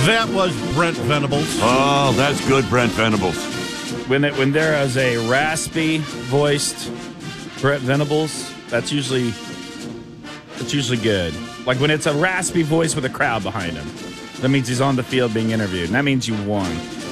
That was Brent Venables. Oh, that's good, Brent Venables. When there is a raspy voiced Brent Venables, that's usually good. Like when it's a raspy voice with a crowd behind him, that means he's on the field being interviewed, and that means you won.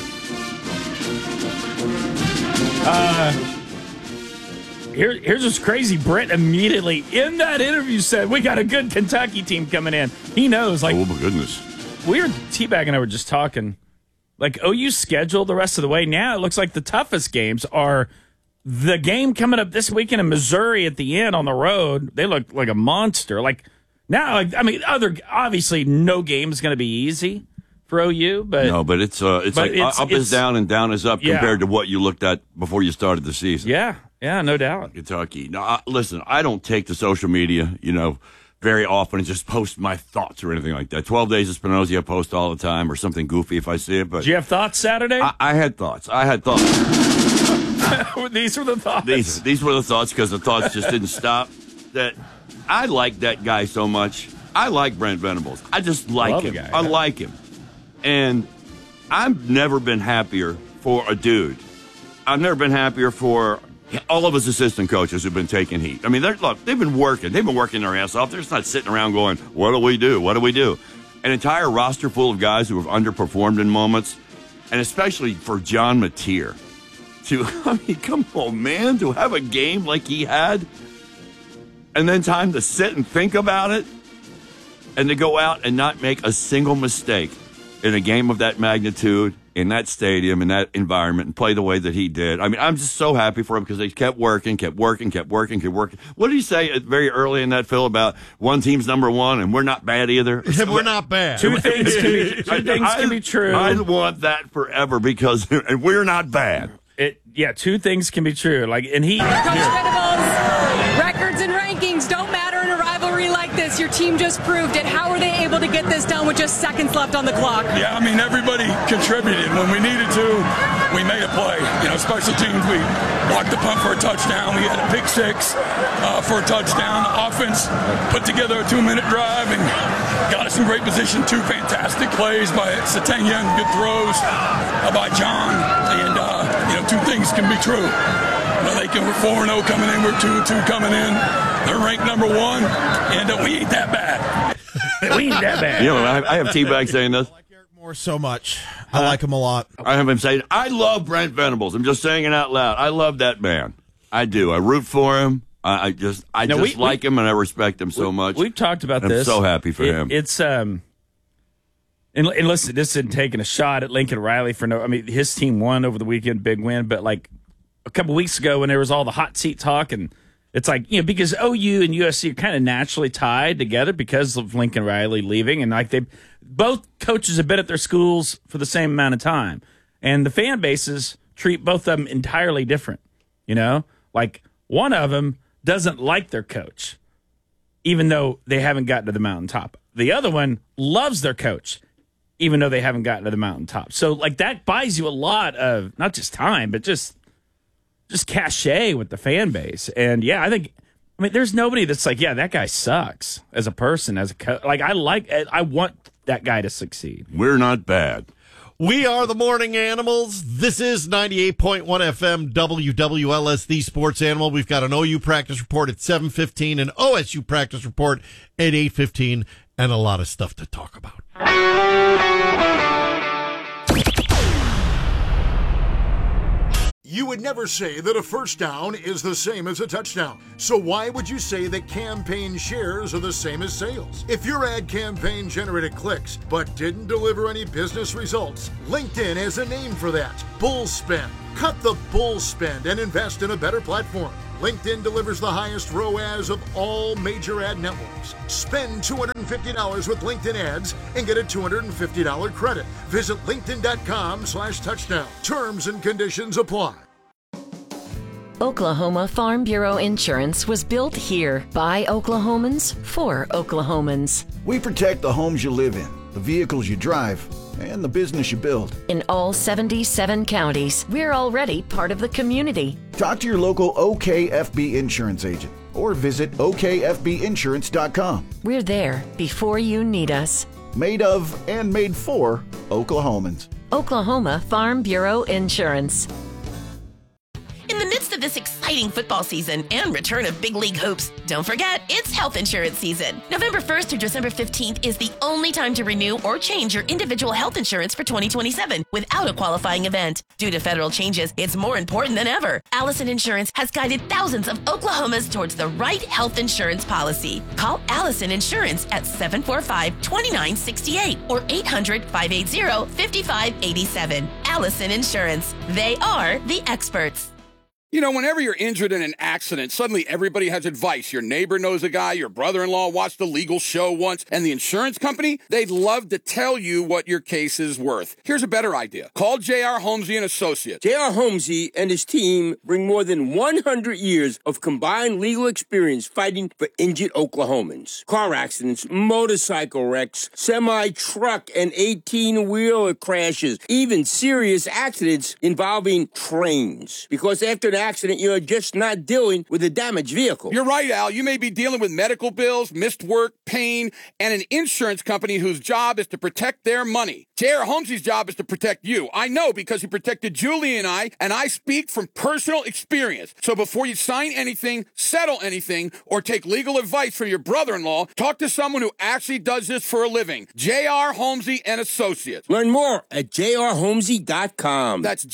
Here's what's crazy. Brent immediately in that interview said, "We got a good Kentucky team coming in." He knows, like, oh my goodness. T-Bag and I were just talking. Like, OU's schedule the rest of the way now, it looks like the toughest games are the game coming up this weekend in Missouri at the end on the road. They look like a monster. Like, now, I mean, obviously no game is going to be easy for OU. But it's up is down and down is up compared to what you looked at before you started the season. Yeah, no doubt. Kentucky. Now, listen, I don't take to social media, very often and just post my thoughts or anything like that. 12 Days of Spinozzi, I post all the time or something goofy if I see it. But did you have thoughts Saturday? I had thoughts. These were the thoughts. These were the thoughts because the thoughts just didn't stop. That I like that guy so much. I like Brent Venables. I just like him. I like him. And I've never been happier for a dude. I've never been happier for all of his assistant coaches who've been taking heat. I mean, they've been working. They've been working their ass off. They're just not sitting around going, what do we do? What do we do? An entire roster full of guys who have underperformed in moments, and especially for John Mateer. Come on, man, to have a game like he had, and then time to sit and think about it, and to go out and not make a single mistake in a game of that magnitude, in that stadium, in that environment, and play the way that he did. I mean, I'm just so happy for him because they kept working. What did he say very early in that, Phil, about one team's number one and we're not bad either? We're not bad. Two things can be true. I want that forever because and we're not bad. Two things can be true. Like, and he. Coach Venables, records and rankings don't matter in a rivalry like this. Your team just proved it. How were they able to get this done with just seconds left on the clock? Yeah, I mean, everybody contributed. When we needed to, we made a play. Special teams, we blocked the punt for a touchdown. We had a pick six for a touchdown. The offense put together a 2-minute drive and got us in great position. 2 fantastic plays by Satania and good throws by John. And, 2 things can be true. They we're 4-0 coming in. We're 2-2 coming in. They're ranked number 1, and we ain't that bad. We ain't that bad. I have T-Bag saying this. I like Eric Moore so much. I like him a lot. I have him saying, I love Brent Venables. I'm just saying it out loud. I love that man. I do. I root for him. I just like him, and I respect him so much. We've talked about this. I'm so happy for him. It's And listen, this isn't taking a shot at Lincoln Riley his team won over the weekend, big win. But like a couple weeks ago when there was all the hot seat talk, and it's like, because OU and USC are kind of naturally tied together because of Lincoln Riley leaving. And like both coaches have been at their schools for the same amount of time. And the fan bases treat both of them entirely different. Like one of them doesn't like their coach, even though they haven't gotten to the mountaintop. The other one loves their coach, even though they haven't gotten to the mountaintop. So, like, that buys you a lot of, not just time, but just cachet with the fan base. And, I there's nobody that's like, that guy sucks as a person, as a coach. Like, I want that guy to succeed. We're not bad. We are the Morning Animals. This is 98.1 FM WWLS, the Sports Animal. We've got an OU practice report at 7:15, an OSU practice report at 8:15, and a lot of stuff to talk about. You would never say that a first down is the same as a touchdown. So why would you say that campaign shares are the same as sales? If your ad campaign generated clicks but didn't deliver any business results, LinkedIn has a name for that: bull spend. Cut the bull spend and invest in a better platform. LinkedIn delivers the highest ROAS of all major ad networks. Spend $250 with LinkedIn ads and get a $250 credit. Visit linkedin.com/touchdown. Terms and conditions apply. Oklahoma Farm Bureau Insurance was built here by Oklahomans for Oklahomans. We protect the homes you live in, the vehicles you drive, and the business you build. In all 77 counties, we're already part of the community. Talk to your local OKFB insurance agent or visit okfbinsurance.com. We're there before you need us. Made of and made for Oklahomans. Oklahoma Farm Bureau Insurance. In the midst of this exciting football season and return of big league hoops, don't forget, it's health insurance season. November 1st through December 15th is the only time to renew or change your individual health insurance for 2027 without a qualifying event. Due to federal changes, it's more important than ever. Allison Insurance has guided thousands of Oklahomans towards the right health insurance policy. Call Allison Insurance at 745-2968 or 800-580-5587. Allison Insurance. They are the experts. You know, whenever you're injured in an accident, suddenly everybody has advice. Your neighbor knows a guy, your brother-in-law watched a legal show once, and the insurance company, they'd love to tell you what your case is worth. Here's a better idea. Call J.R. Holmesy and Associates. J.R. Holmesy and his team bring more than 100 years of combined legal experience fighting for injured Oklahomans. Car accidents, motorcycle wrecks, semi-truck and 18-wheeler crashes, even serious accidents involving trains. Because after an accident, you're just not dealing with a damaged vehicle. You're right, Al. You may be dealing with medical bills, missed work, pain, and an insurance company whose job is to protect their money. J.R. Holmesy's job is to protect you. I know because he protected Julie and I speak from personal experience. So before you sign anything, settle anything, or take legal advice from your brother-in-law, talk to someone who actually does this for a living. J.R. Holmesy and Associates. Learn more at jrholmesy.com. That's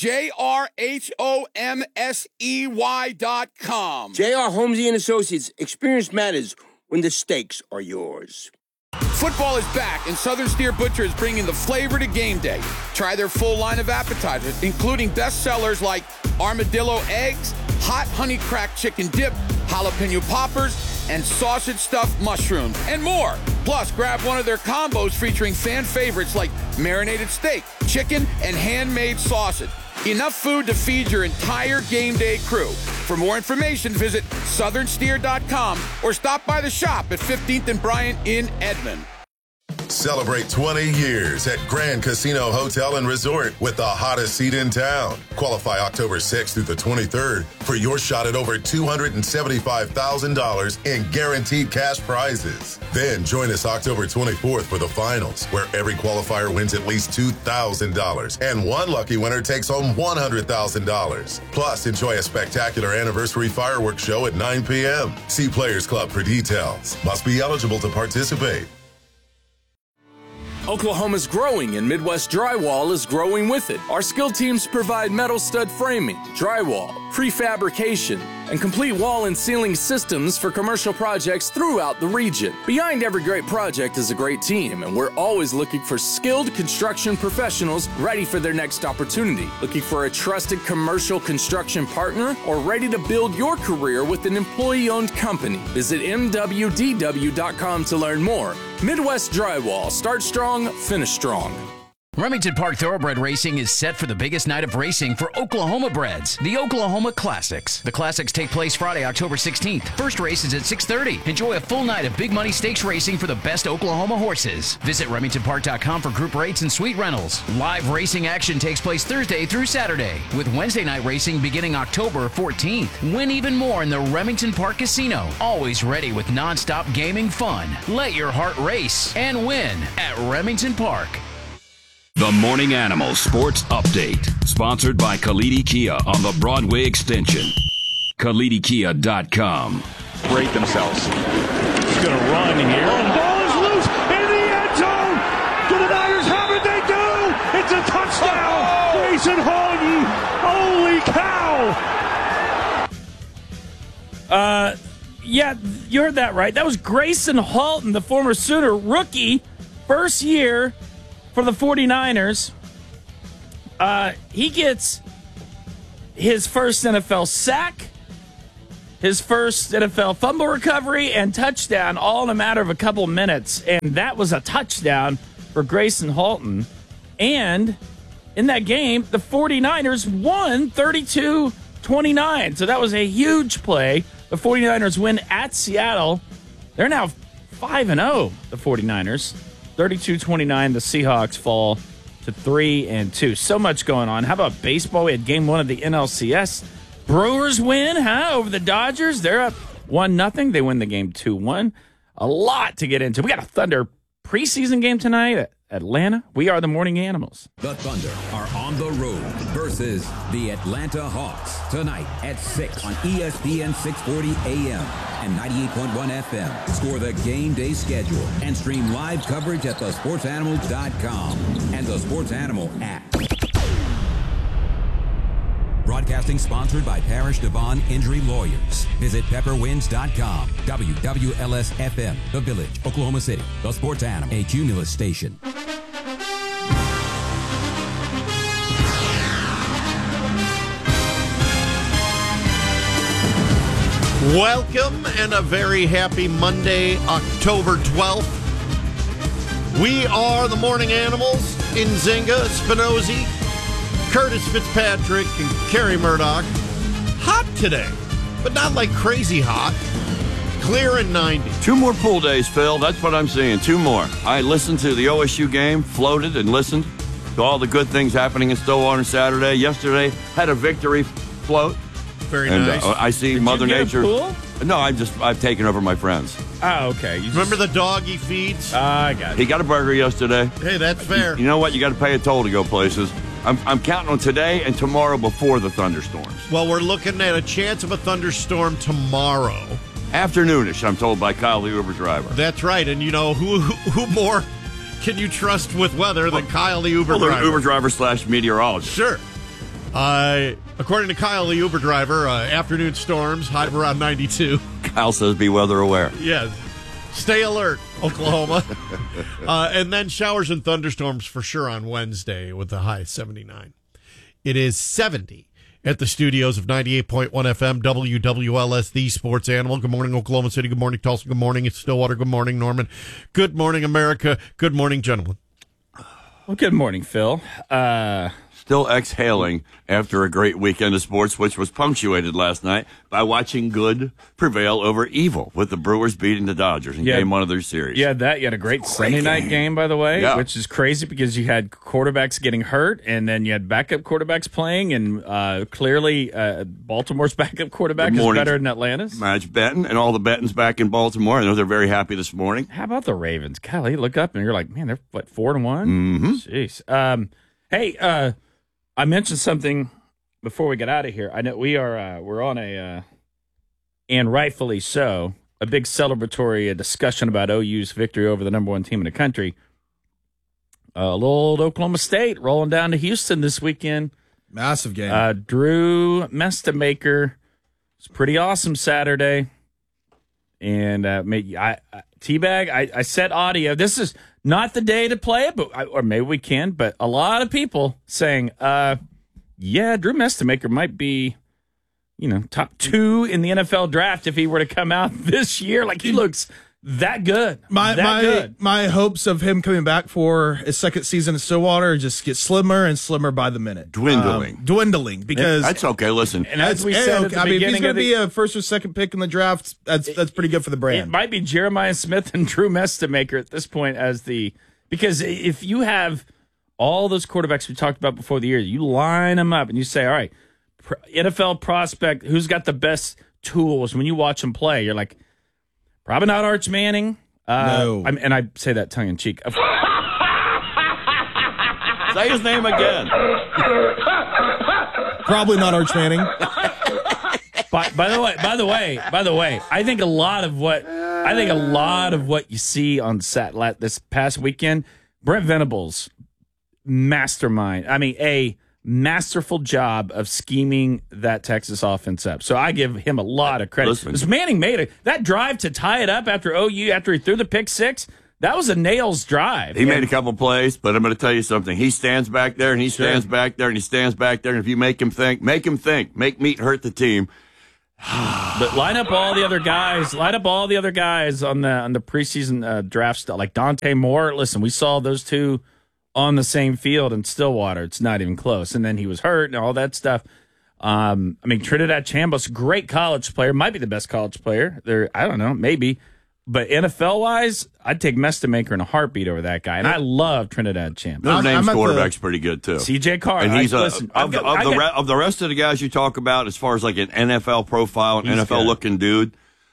JRHOMSEY.com. J.R. Holmesy and Associates. Experience matters when the stakes are yours. Football is back, and Southern Steer Butcher is bringing the flavor to game day. Try their full line of appetizers, including best sellers like armadillo eggs, hot honey cracked chicken dip, jalapeno poppers, and sausage stuffed mushrooms, and more. Plus, grab one of their combos featuring fan favorites like marinated steak, chicken, and handmade sausage. Enough food to feed your entire game day crew. For more information, visit southernsteer.com or stop by the shop at 15th and Bryant in Edmond. Celebrate 20 years at Grand Casino Hotel and Resort with the hottest seat in town. Qualify October 6th through the 23rd for your shot at over $275,000 in guaranteed cash prizes. Then join us October 24th for the finals, where every qualifier wins at least $2,000 and one lucky winner takes home $100,000. Plus, enjoy a spectacular anniversary fireworks show at 9 p.m. See Players Club for details. Must be eligible to participate. Oklahoma's growing and Midwest Drywall is growing with it. Our skilled teams provide metal stud framing, drywall, prefabrication, and complete wall and ceiling systems for commercial projects throughout the region. Behind every great project is a great team, and we're always looking for skilled construction professionals ready for their next opportunity. Looking for a trusted commercial construction partner or ready to build your career with an employee-owned company? Visit MWDW.com to learn more. Midwest Drywall. Start strong, finish strong. Remington Park Thoroughbred Racing is set for the biggest night of racing for Oklahoma breds, the Oklahoma Classics. The Classics take place Friday, October 16th. First race is at 6:30. Enjoy a full night of big money stakes racing for the best Oklahoma horses. Visit RemingtonPark.com for group rates and suite rentals. Live racing action takes place Thursday through Saturday, with Wednesday night racing beginning October 14th. Win even more in the Remington Park Casino. Always ready with nonstop gaming fun. Let your heart race and win at Remington Park. The Morning Animal Sports Update, sponsored by Kalidi Kia on the Broadway Extension. KalidiKia.com. Break themselves. He's going to run here. Oh, the ball is loose in the end zone. Do the Niners have it? They do. It's a touchdown. Grayson Halton. Holy cow. Yeah, you heard that right. That was Grayson Halton, the former Sooner rookie, first year for the 49ers. He gets his first NFL sack, his first NFL fumble recovery, and touchdown all in a matter of a couple minutes. And that was a touchdown for Grayson Halton. And in that game, the 49ers won 32-29. So that was a huge play. The 49ers win at Seattle. They're now 5-0, the 49ers. 32-29, the Seahawks fall to 3-2. So much going on. How about baseball? We had game one of the NLCS. Brewers win, over the Dodgers. They're up 1-0. They win the game 2-1. A lot to get into. We got a Thunder preseason game tonight. Atlanta. We are the Morning Animals. The Thunder are on the road versus the Atlanta Hawks tonight at 6 on ESPN 640 AM and 98.1 FM. Score the game day schedule and stream live coverage at thesportsanimal.com and the Sports Animal app. Broadcasting sponsored by Parish Devon Injury Lawyers. Visit pepperwinds.com. WWLS-FM, The Village, Oklahoma City. The Sports Animal, a Cumulus station. Welcome and a very happy Monday, October 12th. We are the Morning Animals. Nzinga, Spinozzi, Curtis Fitzpatrick, and Kerry Murdoch. Hot today, but not like crazy hot. Clear and 90. 2 more pool days, Phil. That's what I'm seeing. 2 more. I listened to the OSU game, floated and listened to all the good things happening in Stillwater Saturday. Yesterday, had a victory float. Very nice. I see Did Mother you get Nature. a pool? No, I've taken over my friends. Oh, okay. Remember the dog he feeds? I got it. He got a burger yesterday. Hey, that's fair. You know what? You got to pay a toll to go places. I'm counting on today and tomorrow before the thunderstorms. Well, we're looking at a chance of a thunderstorm tomorrow. Afternoonish, I'm told by Kyle, the Uber driver. That's right. And you know, who more can you trust with weather than Kyle, the Uber driver? Uber driver / meteorologist. Sure. According to Kyle, the Uber driver, afternoon storms, high of around 92. Kyle says be weather aware. Yes. Stay alert, Oklahoma. And then showers and thunderstorms for sure on Wednesday with the high 79. It is 70 at the studios of 98.1 FM, WWLS, the Sports Animal. Good morning, Oklahoma City. Good morning, Tulsa. Good morning, it's Stillwater. Good morning, Norman. Good morning, America. Good morning, gentlemen. Well, good morning, Phil. Still exhaling after a great weekend of sports, which was punctuated last night by watching good prevail over evil with the Brewers beating the Dodgers in game 1 of their series. Yeah, you had a great Sunday night game, by the way, which is crazy because you had quarterbacks getting hurt, and then you had backup quarterbacks playing, and clearly Baltimore's backup quarterback is better than Atlanta's. Madge Benton and all the Bettons back in Baltimore. I know they're very happy this morning. How about the Ravens? Golly, look up and you're like, man, they're 4-1? Mm-hmm. Jeez. Hey, I mentioned something before we get out of here. I know we're on a, and rightfully so, a big celebratory discussion about OU's victory over the number 1 team in the country. Little old Oklahoma State rolling down to Houston this weekend. Massive game. Drew Mestamaker. It's pretty awesome Saturday. And Teabag, I set audio. This is not the day to play it, or maybe we can, but a lot of people saying, yeah, Drew Mestamaker might be, top 2 in the NFL draft if he were to come out this year. Like, he looks that good. My hopes of him coming back for his second season in Stillwater just get slimmer and slimmer by the minute. Dwindling because that's okay. Listen, and as we said at the beginning, if he's going to be a first or second pick in the draft, that's pretty good for the brand. It might be Jeremiah Smith and Drew Mestamaker at this point because if you have all those quarterbacks we talked about before the year, you line them up and you say, all right, NFL prospect, who's got the best tools? When you watch them play, you're like, probably not Arch Manning. No. And I say that tongue in cheek. Say his name again. Probably not Arch Manning. By the way, I think a lot of what you see on this past weekend, Brent Venables, mastermind. I mean, a masterful job of scheming that Texas offense up. So I give him a lot of credit. Because Manning made that drive to tie it up after he threw the pick 6. That was a nails drive. He made a couple plays, but I'm going to tell you something. He stands back there, and he stands back there, and he stands back there. And if you make him think, make Meat hurt the team. But line up all the other guys on the preseason draft stuff, like Dante Moore. Listen, we saw those two on the same field in Stillwater. It's not even close. And then he was hurt and all that stuff. Trinidad Chambos, great college player, might be the best college player there. I don't know, maybe. But NFL-wise, I'd take Mestamaker in a heartbeat over that guy. And I love Trinidad Chambos. Notre Dame's quarterback's pretty good, too. C.J. Carr. And he's of the rest of the guys you talk about as far as like an NFL profile, an NFL-looking dude,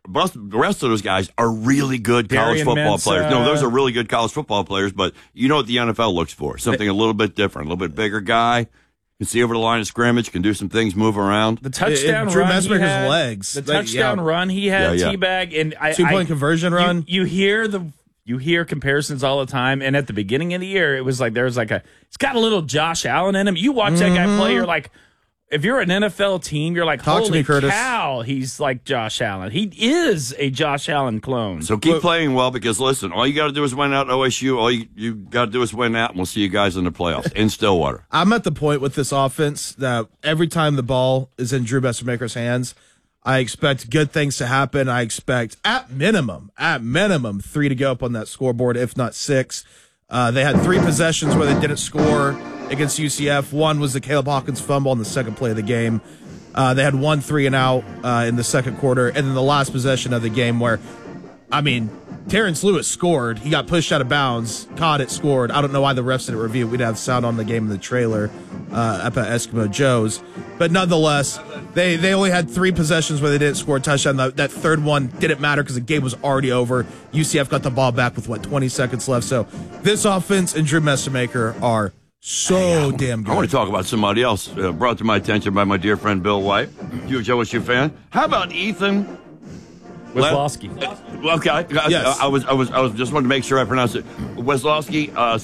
the rest of those guys are really good college football players. No, those are really good college football players, but you know what the NFL looks for? Something a little bit different, a little bit bigger guy. Can see over the line of scrimmage, can do some things, move around. The touchdown Drew run Messmaker's he had, legs. The touchdown run he had, Teabag, and 2-point conversion run. You hear comparisons all the time, and at the beginning of the year, it was like he's got a little Josh Allen in him. You watch that guy play, you're like, if you're an NFL team, you're like, holy cow, he's like Josh Allen. He is a Josh Allen clone. So keep playing well because, listen, all you got to do is win out at OSU. All you got to do is win out, and we'll see you guys in the playoffs in Stillwater. I'm at the point with this offense that every time the ball is in Drew Messmaker's hands, I expect good things to happen. I expect, at minimum, 3 to go up on that scoreboard, if not 6. They had 3 possessions where they didn't score against UCF. One was the Caleb Hawkins fumble on the second play of the game. They had 1 3-and-out in the second quarter, and then the last possession of the game where, Terrence Lewis scored. He got pushed out of bounds, caught it, scored. I don't know why the refs didn't review it. We'd have sound on the game in the trailer up at Eskimo Joe's. But nonetheless, they only had 3 possessions where they didn't score a touchdown. That third one didn't matter because the game was already over. UCF got the ball back with, 20 seconds left. So this offense and Drew Messmaker are so damn good. I want to talk about somebody else brought to my attention by my dear friend Bill White. You a OSU fan? How about Ethan Weslowski? Okay, yes. I was just wanted to make sure I pronounced it. Weslowski,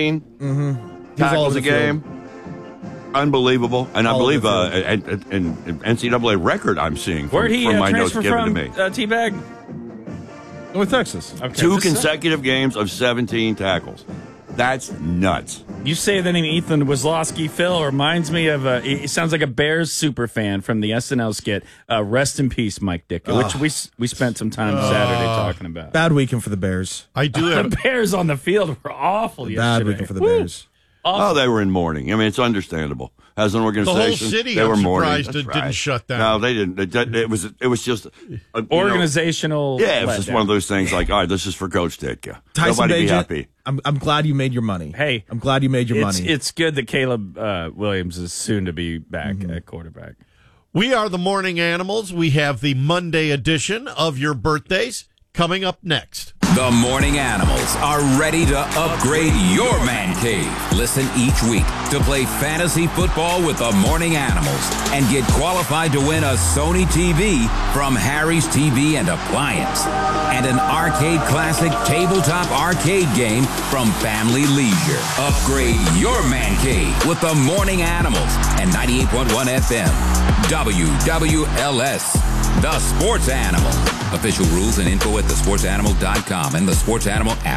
17 tackles a game. Unbelievable, and I believe an NCAA record I'm seeing from my notes given to me. Teabag? North Texas. Okay. 2 consecutive games of 17 tackles. That's nuts. You say the name Ethan Weslowski, Phil, reminds me of he sounds like a Bears super fan from the SNL skit. Rest in peace, Mike Ditka, which we spent some time Saturday talking about. Bad weekend for the Bears. I do have the Bears on the field were awful yesterday. Bad weekend for the Bears. Oh, they were in mourning. It's understandable. As an organization, the whole city, they were surprised mourning. it didn't shut down. No, they didn't. It was just organizational. It was just one of those things. Like, all right, this is for Coach Ditka. Tyson Nobody be happy. I'm glad you made your money. Hey, I'm glad you made your money. It's good that Caleb Williams is soon to be back at quarterback. We are the Morning Animals. We have the Monday edition of your birthdays coming up next. The Morning Animals are ready to upgrade your man cave. Listen each week to play fantasy football with the Morning Animals and get qualified to win a Sony TV from Harry's TV and Appliance and an Arcade Classic tabletop arcade game from Family Leisure. Upgrade your man cave with the Morning Animals and 98.1 FM. WWLS. The Sports Animal. Official rules and info at thesportsanimal.com and the Sports Animal app.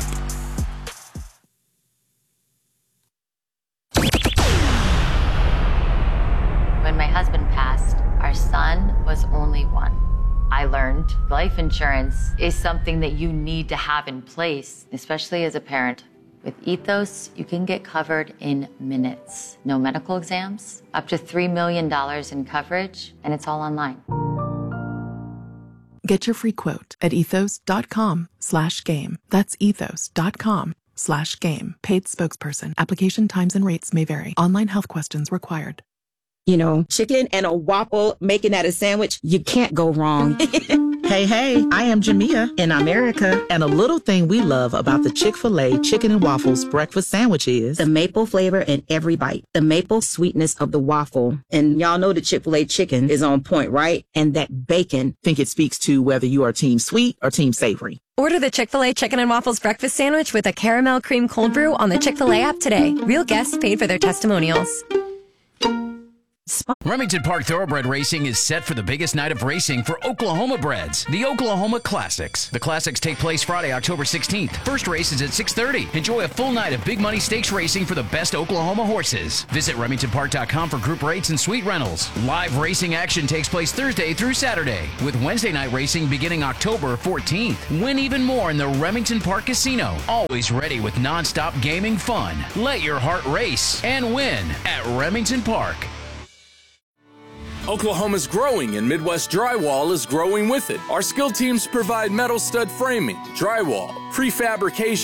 When my husband passed, our son was only 1. I learned life insurance is something that you need to have in place, especially as a parent. With Ethos, you can get covered in minutes. No medical exams, up to $3 million in coverage, and it's all online. Get your free quote at ethos.com/game. That's ethos.com/game. Paid spokesperson. Application times and rates may vary. Online health questions required. Chicken and a waffle, making that a sandwich, you can't go wrong. Hey, I am Jamia in America, and a little thing we love about the Chick-fil-A Chicken and Waffles breakfast sandwich is the maple flavor in every bite, the maple sweetness of the waffle. And y'all know the Chick-fil-A chicken is on point, right? And that bacon. Think it speaks to whether you are team sweet or team savory. Order the Chick-fil-A Chicken and Waffles breakfast sandwich with a caramel cream cold brew on the Chick-fil-A app today. Real guests paid for their testimonials. Remington Park Thoroughbred Racing is set for the biggest night of racing for Oklahoma breds, the Oklahoma Classics. The Classics take place Friday, October 16th. First race is at 6:30. Enjoy a full night of big money stakes racing for the best Oklahoma horses. Visit RemingtonPark.com for group rates and suite rentals. Live racing action takes place Thursday through Saturday, with Wednesday night racing beginning October 14th. Win even more in the Remington Park Casino. Always ready with nonstop gaming fun. Let your heart race and win at Remington Park. Oklahoma's growing and Midwest Drywall is growing with it. Our skilled teams provide metal stud framing, drywall, prefabrication,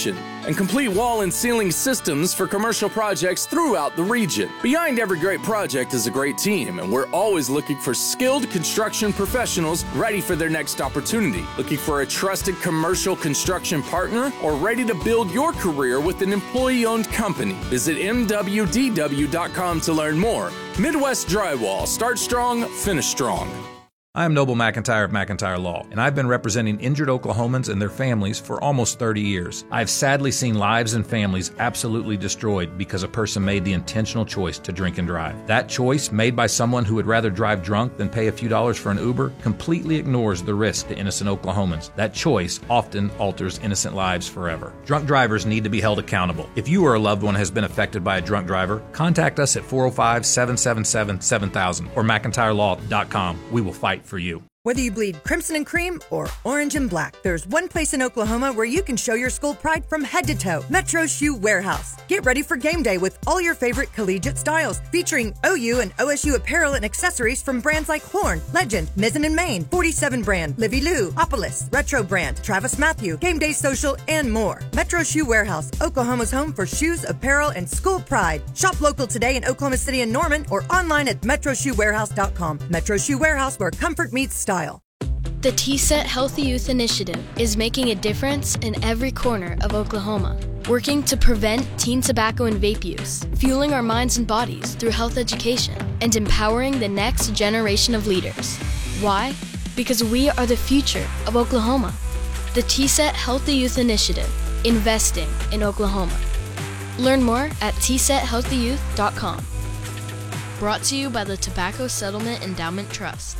and complete wall and ceiling systems for commercial projects throughout the region. Behind every great project is a great team, and we're always looking for skilled construction professionals ready for their next opportunity. Looking for a trusted commercial construction partner or ready to build your career with an employee-owned company? Visit MWDW.com to learn more. Midwest Drywall. Start strong, finish strong. I'm Noble McIntyre of McIntyre Law, and I've been representing injured Oklahomans and their families for almost 30 years. I've sadly seen lives and families absolutely destroyed because a person made the intentional choice to drink and drive. That choice, made by someone who would rather drive drunk than pay a few dollars for an Uber, completely ignores the risk to innocent Oklahomans. That choice often alters innocent lives forever. Drunk drivers need to be held accountable. If you or a loved one has been affected by a drunk driver, contact us at 405-777-7000 or McIntyreLaw.com. We will fight for you. Whether you bleed crimson and cream or orange and black, there's one place in Oklahoma where you can show your school pride from head to toe. Metro Shoe Warehouse. Get ready for game day with all your favorite collegiate styles, featuring OU and OSU apparel and accessories from brands like Horn, Legend, Mizzen and Main, 47 brand, Livy Lou, Opolis, Retro brand, Travis Matthew, Game Day Social, and more. Metro Shoe Warehouse, Oklahoma's home for shoes, apparel, and school pride. Shop local today in Oklahoma City and Norman or online at metroshoewarehouse.com. Metro Shoe Warehouse, where comfort meets style. The TSET Healthy Youth Initiative is making a difference in every corner of Oklahoma, working to prevent teen tobacco and vape use, fueling our minds and bodies through health education, and empowering the next generation of leaders. Why? Because we are the future of Oklahoma. The TSET Healthy Youth Initiative, investing in Oklahoma. Learn more at tsethealthyyouth.com. Brought to you by the Tobacco Settlement Endowment Trust.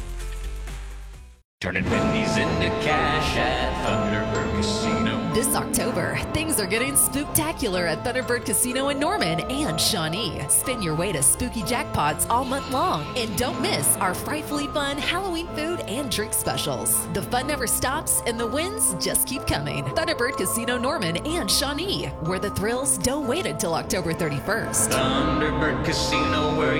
Turning pennies into cash at Thunderbird Casino. This October, things are getting spooktacular at Thunderbird Casino in Norman and Shawnee. Spin your way to spooky jackpots all month long. And don't miss our frightfully fun Halloween food and drink specials. The fun never stops and the wins just keep coming. Thunderbird Casino Norman and Shawnee, where the thrills don't wait until October 31st. Thunderbird Casino, where